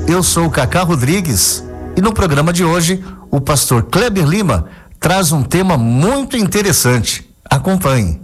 Eu sou o Cacá Rodrigues e no programa de hoje o pastor Kleber Lima traz um tema muito interessante. Acompanhe.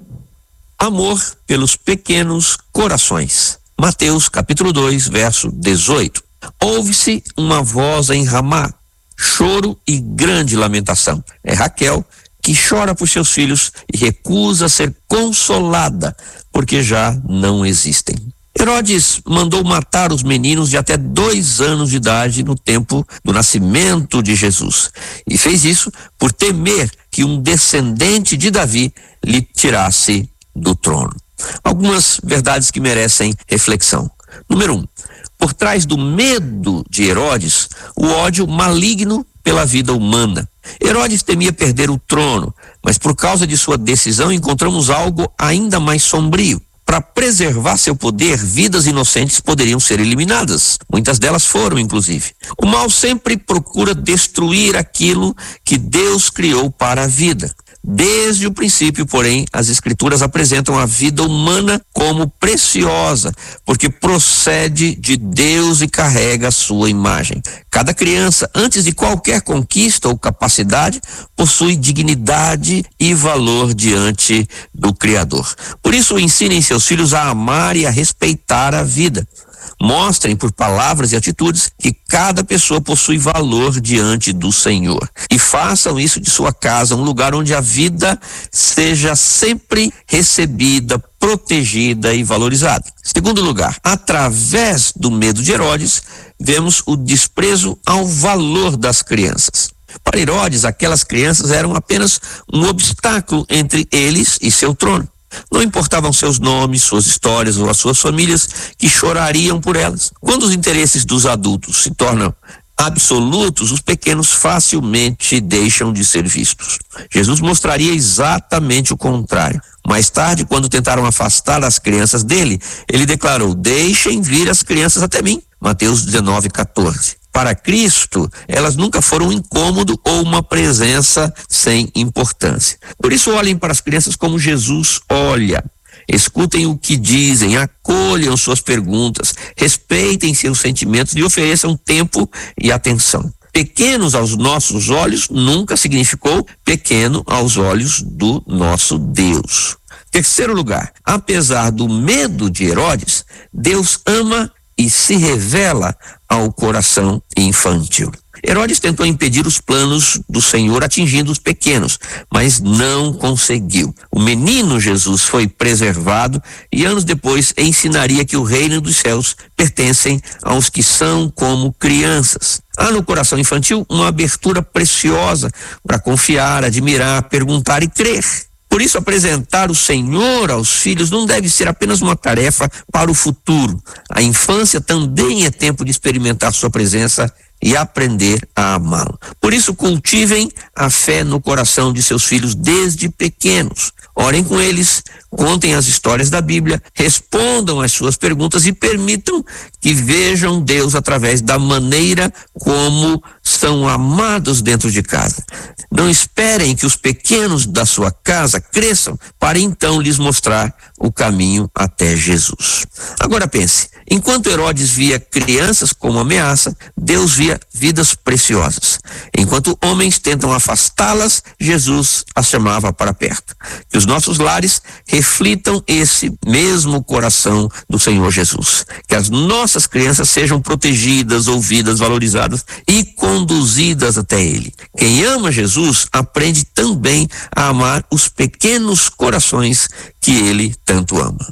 Amor pelos pequenos corações. Mateus capítulo 2, verso 18. Ouve-se uma voz em Ramá, choro e grande lamentação. É Raquel que chora por seus filhos e recusa ser consolada, porque já não existem. Herodes mandou matar os meninos de até 2 anos de idade no tempo do nascimento de Jesus. E fez isso por temer que um descendente de Davi lhe tirasse do trono. Algumas verdades que merecem reflexão. Número 1. Por trás do medo de Herodes, o ódio maligno pela vida humana. Herodes temia perder o trono, mas por causa de sua decisão encontramos algo ainda mais sombrio. Para preservar seu poder, vidas inocentes poderiam ser eliminadas. Muitas delas foram, inclusive. O mal sempre procura destruir aquilo que Deus criou para a vida. Desde o princípio, porém, as Escrituras apresentam a vida humana como preciosa, porque procede de Deus e carrega a sua imagem. Cada criança, antes de qualquer conquista ou capacidade, possui dignidade e valor diante do Criador. Por isso, ensinem seus filhos a amar e a respeitar a vida. Mostrem por palavras e atitudes que cada pessoa possui valor diante do Senhor. E façam isso de sua casa um lugar onde a vida seja sempre recebida, protegida e valorizada. Segundo lugar, através do medo de Herodes, vemos o desprezo ao valor das crianças. Para Herodes, aquelas crianças eram apenas um obstáculo entre eles e seu trono. Não importavam seus nomes, suas histórias ou as suas famílias que chorariam por elas. Quando os interesses dos adultos se tornam absolutos, os pequenos facilmente deixam de ser vistos. Jesus mostraria exatamente o contrário. Mais tarde, quando tentaram afastar as crianças dele, ele declarou: deixem vir as crianças até mim. Mateus 19:14. Para Cristo, elas nunca foram um incômodo ou uma presença sem importância. Por isso, olhem para as crianças como Jesus olha. Escutem o que dizem, acolham suas perguntas, respeitem seus sentimentos e ofereçam tempo e atenção. Pequenos aos nossos olhos nunca significou pequeno aos olhos do nosso Deus. Terceiro lugar, apesar do medo de Herodes, Deus ama e se revela ao coração infantil. Herodes tentou impedir os planos do Senhor atingindo os pequenos, mas não conseguiu. O menino Jesus foi preservado e anos depois ensinaria que o reino dos céus pertencem aos que são como crianças. Há no coração infantil uma abertura preciosa para confiar, admirar, perguntar e crer. Por isso, apresentar o Senhor aos filhos não deve ser apenas uma tarefa para o futuro. A infância também é tempo de experimentar sua presença e aprender a amá-lo. Por isso, cultivem a fé no coração de seus filhos desde pequenos. Orem com eles, contem as histórias da Bíblia, respondam às suas perguntas e permitam que vejam Deus através da maneira como são amados dentro de casa. Não esperem que os pequenos da sua casa cresçam para então lhes mostrar o caminho até Jesus. Agora pense, enquanto Herodes via crianças como ameaça, Deus via vidas preciosas. Enquanto homens tentam afastá-las, Jesus as chamava para perto. Que os nossos lares reflitam esse mesmo coração do Senhor Jesus. Que as nossas crianças sejam protegidas, ouvidas, valorizadas e conduzidas até Ele. Quem ama Jesus aprende também a amar os pequenos corações que Ele tanto ama.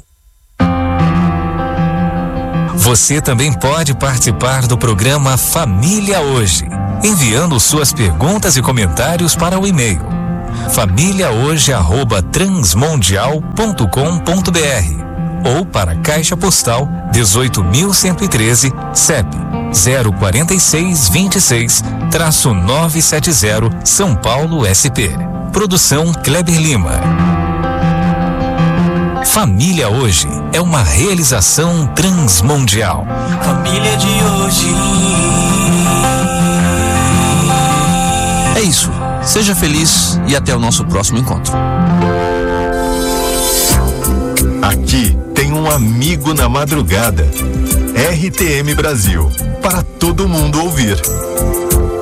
Você também pode participar do programa Família Hoje, enviando suas perguntas e comentários para o e-mail famíliahoje@transmundial.com.br ou para a Caixa Postal 18.113, CEP 04626-970, São Paulo, SP. Produção Kleber Lima. Família Hoje é uma realização transmundial. Família de hoje. É isso. Seja feliz e até o nosso próximo encontro. Aqui tem um amigo na madrugada. RTM Brasil, para todo mundo ouvir.